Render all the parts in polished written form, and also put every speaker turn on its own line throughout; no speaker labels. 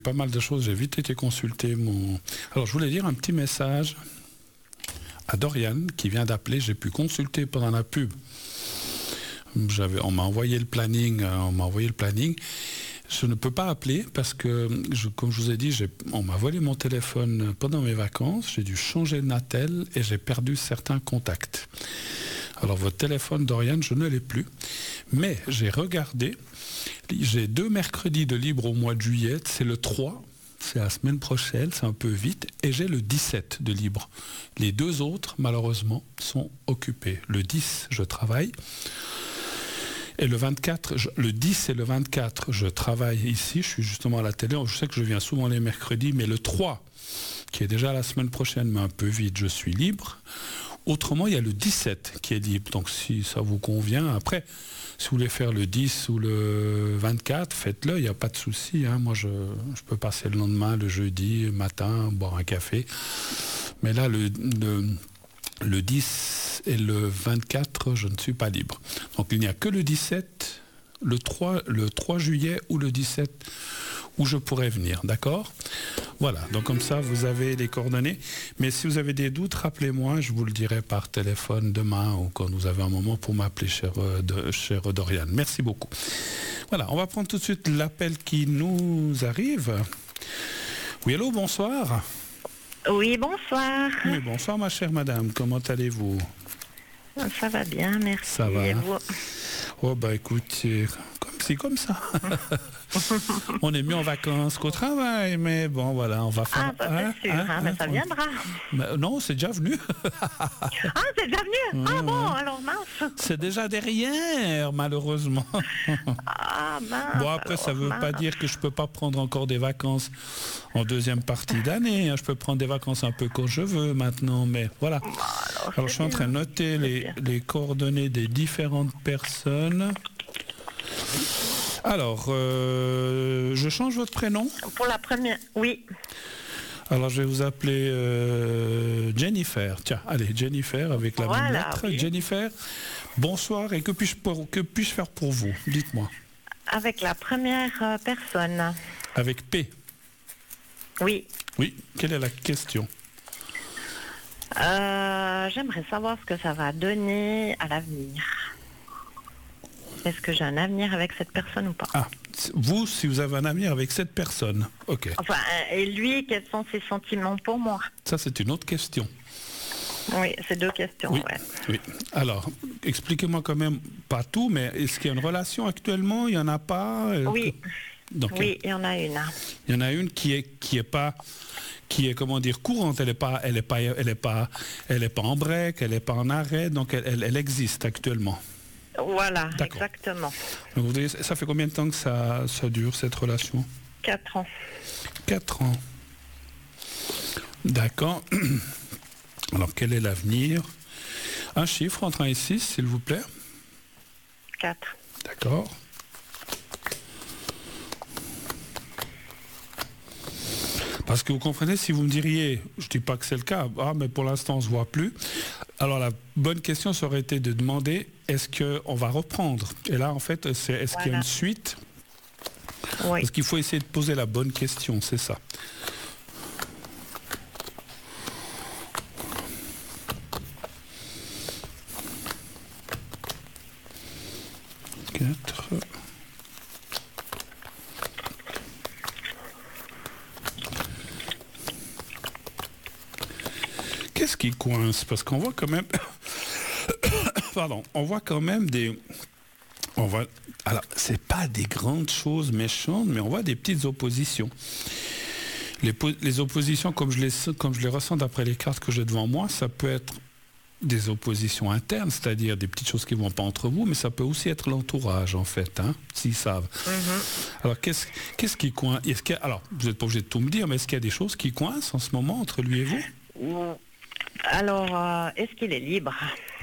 Pas mal de choses, j'ai vite été consulter mon... Alors je voulais dire un petit message à Dorian qui vient d'appeler, j'ai pu consulter pendant la pub. On m'a envoyé le planning, Je ne peux pas appeler parce que, comme je vous ai dit, on m'a volé mon téléphone pendant mes vacances, j'ai dû changer de Natel et j'ai perdu certains contacts. Alors votre téléphone, Dorian, je ne l'ai plus, mais j'ai regardé, j'ai 2 mercredis de libre au mois de juillet, c'est le 3, c'est la semaine prochaine, c'est un peu vite, et j'ai le 17 de libre. Les 2 autres, malheureusement, sont occupés. Le 10, je travaille. Et le 24, le 10 et le 24, je travaille ici, je suis justement à la télé, je sais que je viens souvent les mercredis, mais le 3, qui est déjà la semaine prochaine, mais un peu vite, je suis libre. Autrement, il y a le 17 qui est libre, donc si ça vous convient, après, si vous voulez faire le 10 ou le 24, faites-le, il n'y a pas de souci. Hein. Moi, je peux passer le lendemain, le jeudi, matin, boire un café. Mais là, le 10 et le 24, je ne suis pas libre. Donc il n'y a que le 17, le 3 juillet ou le 17 où je pourrais venir, d'accord ? Voilà, donc comme ça vous avez les coordonnées. Mais si vous avez des doutes, rappelez-moi, je vous le dirai par téléphone demain ou quand vous avez un moment pour m'appeler, cher Dorian. Merci beaucoup. Voilà, on va prendre tout de suite l'appel qui nous arrive. Oui, allô, bonsoir.
Oui, bonsoir.
Oui, bonsoir ma chère madame, comment allez-vous ?
Ça va bien, merci.
Ça va.
Et vous ?
Oh bah écoute, c'est comme ça. On est mieux en vacances qu'au travail, mais bon voilà, on va faire...
Ah, ça c'est sûr, mais ça viendra.
Mais non, c'est déjà venu.
Ah, c'est déjà venu. Ah bon, alors mince.
C'est déjà derrière, malheureusement.
Ah mince.
Bon, après, ça ne veut pas dire que je ne peux pas prendre encore des vacances en deuxième partie d'année. Je peux prendre des vacances un peu quand je veux maintenant, mais voilà. Alors je suis en train de noter les coordonnées des différentes personnes. Alors, je change votre prénom ?
Pour la première, oui.
Alors, je vais vous appeler Jennifer. Tiens, allez, Jennifer, avec la même lettre. Oui. Jennifer, bonsoir, et que puis-je faire pour vous ? Dites-moi.
Avec la première personne.
Avec P ?
Oui.
Oui, quelle est la question ?
J'aimerais savoir ce que ça va donner à l'avenir. Est-ce que j'ai un avenir avec cette personne ou pas ?
Ah, vous, si vous avez un avenir avec cette personne, ok.
Enfin, et lui, quels sont ses sentiments pour moi ?
Ça, c'est une autre question.
Oui, c'est 2 questions,
oui,
ouais.
Oui. Alors, expliquez-moi quand même, pas tout, mais est-ce qu'il y a une relation actuellement ? Il n'y en a pas ?
Oui.
Donc,
oui, il y en a une.
Il y en a une qui est comment dire, courante, elle est pas en break, elle n'est pas en arrêt, donc elle existe actuellement.
Voilà,
d'accord.
Exactement.
Donc, vous voyez, ça fait combien de temps que ça dure, cette relation ?
4 ans.
4 ans. D'accord. Alors, quel est l'avenir ? Un chiffre entre 1 et 6, s'il vous plaît.
4.
D'accord. Parce que vous comprenez, si vous me diriez, je ne dis pas que c'est le cas, mais pour l'instant on ne se voit plus, alors la bonne question ça aurait été de demander, est-ce qu'on va reprendre ? Et là en fait, est-ce qu'il y a une suite ?
Oui.
Parce qu'il faut essayer de poser la bonne question, c'est ça. Qu'est-ce qui coince ? Parce qu'on voit quand même... Pardon, on voit quand même des... Alors, c'est pas des grandes choses méchantes, mais on voit des petites oppositions. Les oppositions, comme je les ressens d'après les cartes que j'ai devant moi, ça peut être des oppositions internes, c'est-à-dire des petites choses qui ne vont pas entre vous, mais ça peut aussi être l'entourage, en fait, hein, s'ils savent. Mm-hmm. Alors, qu'est-ce qui coince ? Alors, vous n'êtes pas obligé de tout me dire, mais est-ce qu'il y a des choses qui coincent en ce moment entre lui et vous ?
Alors, est-ce qu'il est libre ?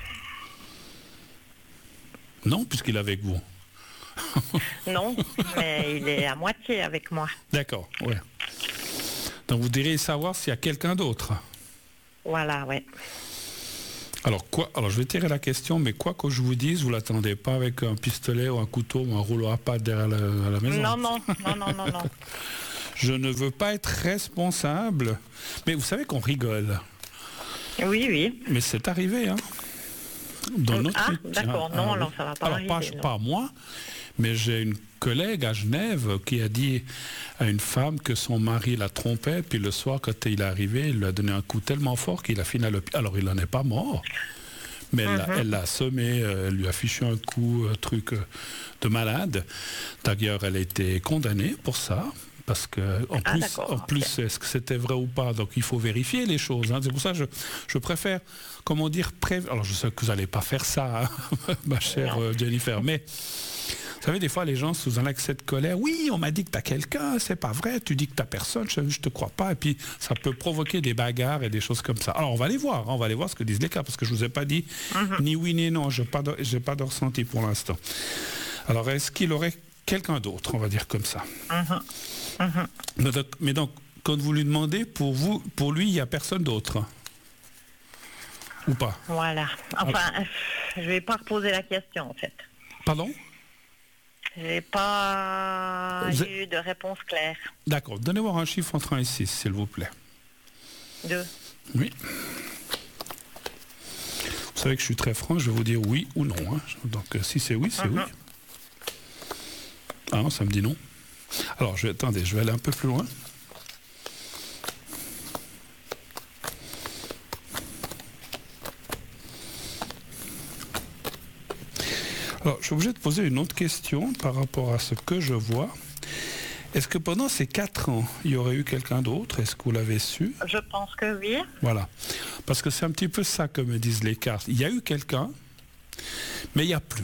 Non, puisqu'il est avec vous.
Non, mais il est à moitié avec moi.
D'accord, ouais. Donc vous diriez savoir s'il y a quelqu'un d'autre.
Voilà, ouais.
Alors quoi ? Alors je vais tirer la question, mais quoi que je vous dise, vous l'attendez pas avec un pistolet ou un couteau ou un rouleau à pâte derrière la maison.
Non.
Je ne veux pas être responsable. Mais vous savez qu'on rigole.
Oui, oui.
Mais c'est arrivé, hein. Dans notre métier.
D'accord. Non, alors ça va pas arriver.
Alors, pas moi, mais j'ai une collègue à Genève qui a dit à une femme que son mari la trompait, puis le soir, quand il est arrivé, il lui a donné un coup tellement fort qu'il a fini à l'hôpital. Alors, il n'en est pas mort. Mais elle l'a assommé, elle lui a fichu un coup, un truc de malade. D'ailleurs, elle a été condamnée pour ça. Parce que en plus, est-ce que c'était vrai ou pas? Donc il faut vérifier les choses. Hein. C'est pour ça que je préfère, comment dire, alors je sais que vous n'allez pas faire ça, hein, ma chère Jennifer, mais vous savez, des fois, les gens sous un accès de colère, oui, on m'a dit que tu as quelqu'un, c'est pas vrai, tu dis que tu n'as personne, je te crois pas, et puis ça peut provoquer des bagarres et des choses comme ça. Alors on va aller voir, hein, on va aller voir ce que disent les cas, parce que je vous ai pas dit ni oui ni non, j'ai pas de ressenti pour l'instant. Alors est-ce qu'il aurait quelqu'un d'autre, on va dire comme ça? Mais donc, quand vous lui demandez, pour lui, il n'y a personne d'autre? Ou pas?
Voilà. Enfin, je ne vais pas reposer la question, en fait.
Pardon?
Je n'ai pas eu de réponse claire.
D'accord. Donnez-moi un chiffre entre 1 et 6, s'il vous plaît.
2.
Oui. Vous savez que je suis très franc, je vais vous dire oui ou non. Hein. Donc, si c'est oui, c'est oui. Ah non, ça me dit non. Alors, attendez, je vais aller un peu plus loin. Alors, je suis obligé de poser une autre question par rapport à ce que je vois. Est-ce que pendant ces 4 ans, il y aurait eu quelqu'un d'autre? Est-ce que vous l'avez su?
Je pense que oui.
Voilà. Parce que c'est un petit peu ça que me disent les cartes. Il y a eu quelqu'un, mais il n'y a plus.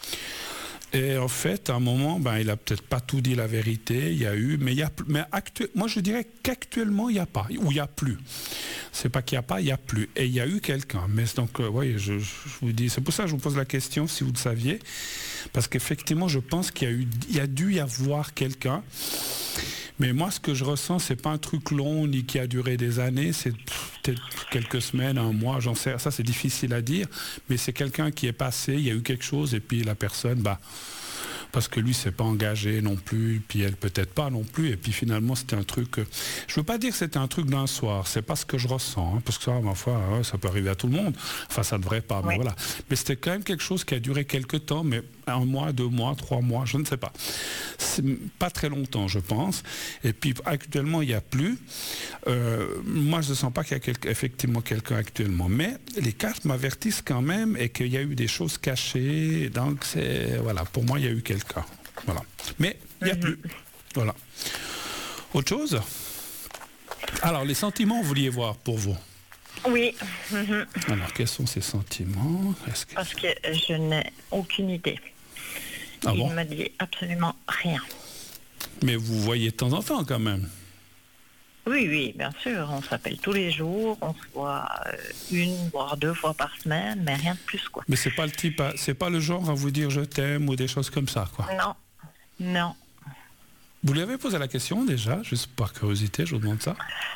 Et en fait, à un moment, il n'a peut-être pas tout dit la vérité, il y a eu, mais il y a plus. Mais moi, je dirais qu'actuellement, il n'y a pas, ou il n'y a plus. C'est pas qu'il n'y a pas, il n'y a plus. Et il y a eu quelqu'un. Mais donc, oui, je vous dis, c'est pour ça que je vous pose la question, si vous le saviez. Parce qu'effectivement, je pense qu'il y a dû y avoir quelqu'un. Mais moi, ce que je ressens, c'est pas un truc long, ni qui a duré des années, c'est peut-être quelques semaines, un mois, j'en sais, ça c'est difficile à dire, mais c'est quelqu'un qui est passé, il y a eu quelque chose, et puis la personne, parce que lui s'est pas engagé non plus, puis elle peut-être pas non plus, et puis finalement c'était un truc, je veux pas dire que c'était un truc d'un soir, c'est pas ce que je ressens, hein, parce que ça, ma foi, ça peut arriver à tout le monde, enfin ça devrait pas, mais voilà. Mais c'était quand même quelque chose qui a duré quelques temps, mais 1 mois, 2 mois, 3 mois, je ne sais pas. C'est pas très longtemps, je pense. Et puis actuellement, il n'y a plus. Moi, je ne sens pas qu'il y a effectivement quelqu'un actuellement. Mais les cartes m'avertissent quand même et qu'il y a eu des choses cachées. Donc, voilà, pour moi, il y a eu quelqu'un. Voilà. Mais il n'y a plus. Voilà. Autre chose? Alors, les sentiments, vous vouliez voir pour vous?
Oui.
Alors, quels sont ces sentiments?
Parce que je n'ai aucune idée. Il ne m'a dit absolument rien.
Mais vous voyez de temps en temps quand même?
Oui, bien sûr. On s'appelle tous les jours. On se voit 1 voire 2 fois par semaine, mais rien de plus, quoi.
Mais c'est pas le type, c'est pas le genre à vous dire je t'aime ou des choses comme ça, quoi.
Non.
Vous lui avez posé la question déjà, juste par curiosité, je vous demande ça.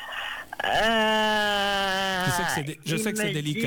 Je sais que c'est délicat.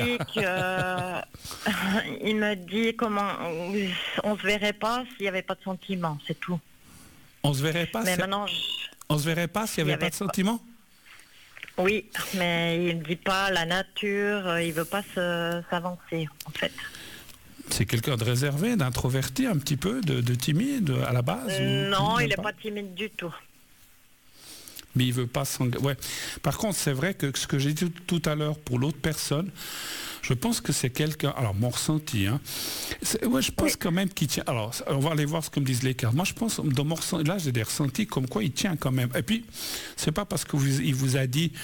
Il me dit comment on se verrait pas s'il n'y avait pas de sentiments, c'est tout.
On se verrait pas.
Mais maintenant,
on se verrait pas s'il n'y avait pas de sentiments.
Oui, mais il ne dit pas la nature, il veut pas s'avancer en fait.
C'est quelqu'un de réservé, d'introverti un petit peu, de timide à la base?
Non, il n'est pas timide du tout.
Mais il veut pas s'engager. Ouais. Par contre, c'est vrai que ce que j'ai dit tout à l'heure pour l'autre personne, je pense que c'est quelqu'un. Alors, mon ressenti, hein. Je pense quand même qu'il tient. Alors, on va aller voir ce que me disent les cartes. Moi, je pense, dans mon ressenti, là, j'ai des ressentis comme quoi il tient quand même. Et puis, c'est pas parce qu'il vous a dit.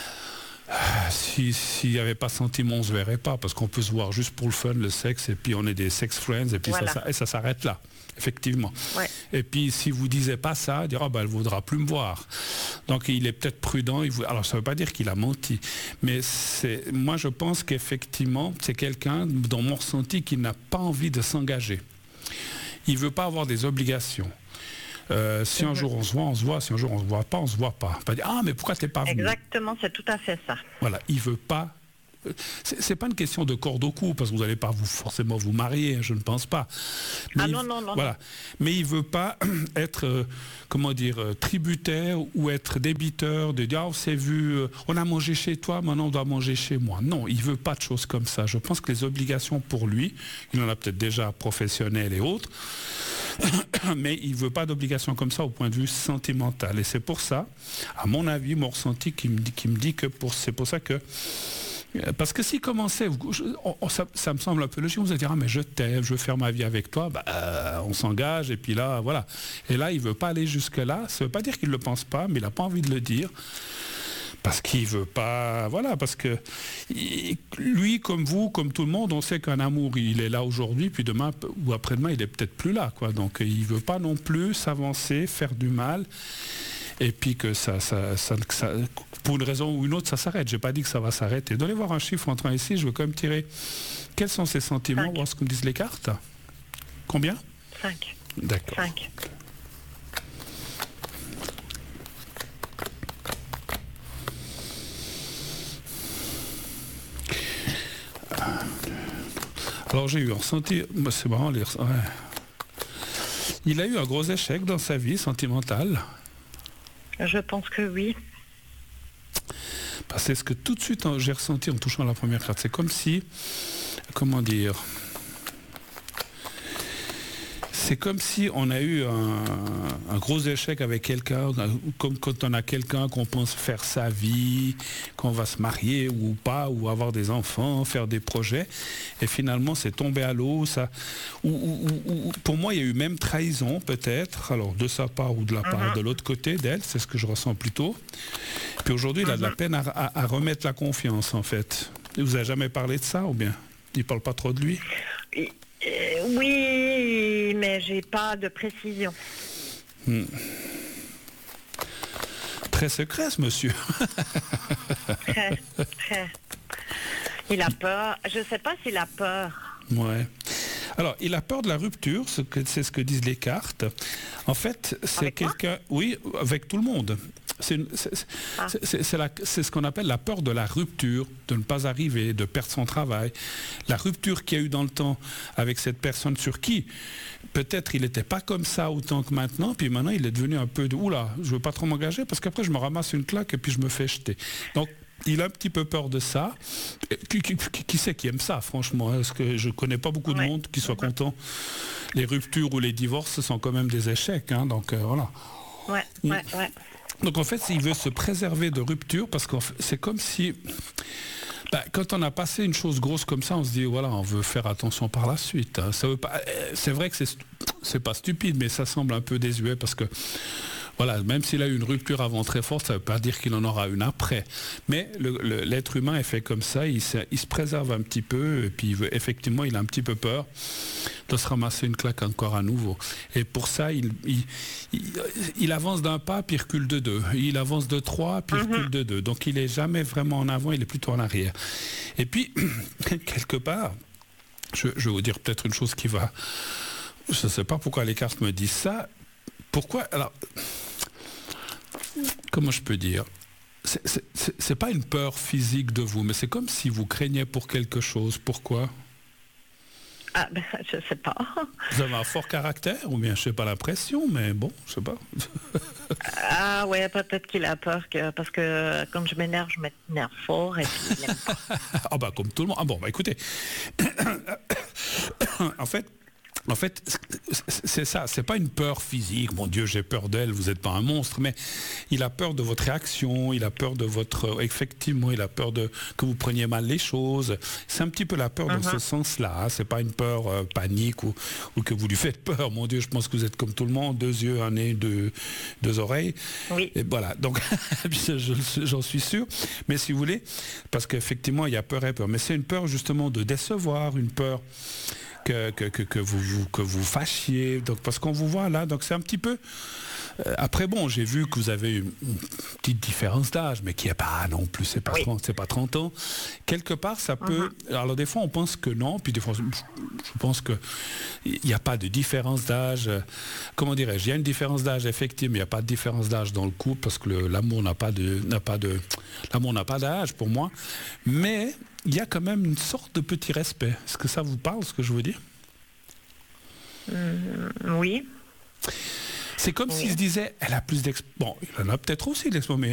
S'il n'y avait pas sentiment, on ne se verrait pas, parce qu'on peut se voir juste pour le fun, le sexe, et puis on est des sex friends, et puis voilà. ça s'arrête là, effectivement. Ouais. Et puis si vous ne disiez pas ça, il dira, elle ne voudra plus me voir. Donc il est peut-être prudent, alors ça ne veut pas dire qu'il a menti, mais moi je pense qu'effectivement, c'est quelqu'un, dans mon ressenti, qui n'a pas envie de s'engager. Il ne veut pas avoir des obligations. Si un jour on se voit, si un jour on se voit pas, on se voit pas. Pas dire, mais pourquoi t'es pas venu?
Exactement, c'est tout à fait ça.
Voilà, il veut pas c'est pas une question de corde au cou, parce que vous n'allez pas forcément vous marier, hein, je ne pense pas. Mais
non.
Voilà. Mais il veut pas être, tributaire ou être débiteur, de dire, on s'est vu, on a mangé chez toi, maintenant on doit manger chez moi. Non, il veut pas de choses comme ça. Je pense que les obligations pour lui, il en a peut-être déjà professionnelles et autres, mais il veut pas d'obligations comme ça au point de vue sentimental. Et c'est pour ça, à mon avis, mon ressenti qui me dit que c'est pour ça que... Parce que s'il commençait, ça me semble un peu logique, vous allez dire, ah mais je t'aime, je veux faire ma vie avec toi, on s'engage, et puis là, voilà. Et là, il ne veut pas aller jusque-là, ça ne veut pas dire qu'il ne le pense pas, mais il n'a pas envie de le dire. Parce qu'il veut pas, voilà, parce que lui, comme vous, comme tout le monde, on sait qu'un amour, il est là aujourd'hui, puis demain ou après-demain, il est peut-être plus là, quoi. Donc, il veut pas non plus s'avancer, faire du mal, et puis que ça, pour une raison ou une autre, ça s'arrête. J'ai pas dit que ça va s'arrêter. Donnez voir un chiffre entrant ici, je veux quand même tirer. Quels sont ses sentiments,
5.
Voir ce que me disent les cartes. Combien?
5.
D'accord.
5.
Alors j'ai eu un ressenti, c'est marrant, il a eu un gros échec dans sa vie sentimentale.
Je pense que oui.
C'est ce que tout de suite j'ai ressenti en touchant la première carte. C'est comme si, comment dire, c'est comme si on a eu un gros échec avec quelqu'un, comme quand on a quelqu'un qu'on pense faire sa vie, qu'on va se marier ou pas, ou avoir des enfants, faire des projets, et finalement c'est tombé à l'eau. Pour moi, il y a eu même trahison peut-être, alors de sa part ou de la part de l'autre côté d'elle, c'est ce que je ressens plutôt. Puis aujourd'hui, il a de la peine à remettre la confiance en fait. Il vous a jamais parlé de ça ou bien il parle pas trop de lui?
Oui, mais j'ai pas de précision.
Très secret, ce monsieur.
Très. Il a peur. Je sais pas s'il a peur.
Ouais. Alors, il a peur de la rupture, c'est ce que disent les cartes. En fait, c'est quelqu'un... Oui, avec tout le monde. C'est ce qu'on appelle la peur de la rupture, de ne pas arriver, de perdre son travail. La rupture qu'il y a eu dans le temps avec cette personne sur qui, peut-être il n'était pas comme ça autant que maintenant, puis maintenant il est devenu un peu de « Oula, je ne veux pas trop m'engager parce qu'après je me ramasse une claque et puis je me fais jeter ». Donc, il a un petit peu peur de ça. Qui c'est qui aime ça, franchement? Parce que je ne connais pas beaucoup de monde qui soit content. Les ruptures ou les divorces, ce sont quand même des échecs. Hein, donc, voilà.
Ouais.
Donc en fait, il veut se préserver de rupture parce que c'est comme si, quand on a passé une chose grosse comme ça, on se dit voilà, on veut faire attention par la suite. Hein. Ça veut pas, c'est vrai que c'est pas stupide, mais ça semble un peu désuet parce que voilà, même s'il a eu une rupture avant très forte, ça ne veut pas dire qu'il en aura une après. Mais l'être humain est fait comme ça, il se préserve un petit peu, et puis effectivement, il a un petit peu peur de se ramasser une claque encore à nouveau. Et pour ça, il avance d'un pas, puis il recule de 2. Il avance de 3, puis il recule de 2. Donc il n'est jamais vraiment en avant, il est plutôt en arrière. Et puis, quelque part, je vais vous dire peut-être une chose qui va... Je ne sais pas pourquoi les cartes me disent ça. Pourquoi... Alors... Comment je peux dire? C'est pas une peur physique de vous, mais c'est comme si vous craignez pour quelque chose. Pourquoi?
Je sais pas.
Vous avez un fort caractère, ou bien je sais pas l'impression, mais bon, je sais pas.
Ah ouais, peut-être qu'il a peur parce que quand je m'énerve fort et puis il aime pas.
Comme tout le monde. Écoutez. En fait, c'est ça, c'est pas une peur physique, mon Dieu, j'ai peur d'elle, vous n'êtes pas un monstre, mais il a peur de votre réaction, il a peur de effectivement, il a peur que vous preniez mal les choses. C'est un petit peu la peur dans ce sens-là, hein. C'est pas une peur panique ou que vous lui faites peur, mon Dieu, je pense que vous êtes comme tout le monde, 2 yeux, un nez, deux oreilles. Oui. Et voilà, donc j'en suis sûr, mais si vous voulez, parce qu'effectivement, il y a peur et peur, mais c'est une peur justement de décevoir, une peur... Que vous fâchiez, donc parce qu'on vous voit là, donc c'est un petit peu après j'ai vu que vous avez une petite différence d'âge, mais qui n'est pas non plus, c'est pas 30 ans. Quelque part ça peut, alors des fois on pense que non, puis des fois je pense que il n'y a pas de différence d'âge, comment dirais-je, il y a une différence d'âge effectivement, mais il n'y a pas de différence d'âge dans le couple parce que l'amour n'a pas d'âge pour moi, mais il y a quand même une sorte de petit respect. Est-ce que ça vous parle, ce que je veux dire?
Oui.
C'est comme s'il se disait, elle a plus d'expérience. Bon, il en a peut-être aussi d'expérience, mais